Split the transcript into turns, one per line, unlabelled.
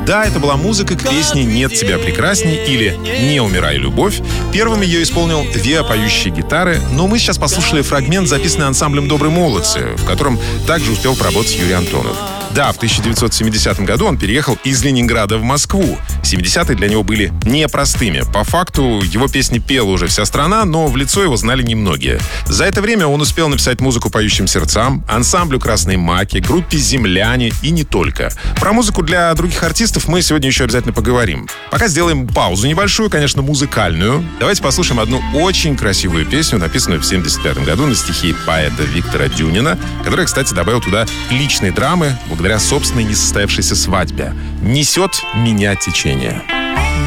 Да, это была музыка к песне «Нет тебя прекрасней» или «Не умирай, любовь». Первым ее исполнил Виа, поющий гитары, но мы сейчас послушали фрагмент, записанный ансамблем «Добрые молодцы», в котором также успел поработать Юрий Антонов. Да, в 1970 году он переехал из Ленинграда в Москву. 70-е для него были непростыми. По факту его песни пела уже вся страна, но в лицо его знали немногие. За это время он успел написать музыку «Поющим сердцам», ансамблю «Красные маки», группе «Земляне» и не только. Про музыку для других артистов мы сегодня еще обязательно поговорим. Пока сделаем паузу небольшую, конечно, музыкальную. Давайте послушаем одну очень красивую песню, написанную в 1975 году на стихи поэта Виктора Дюнина, который, кстати, добавил туда личные драмы благодаря собственной несостоявшейся свадьбе. «Несет меня течение».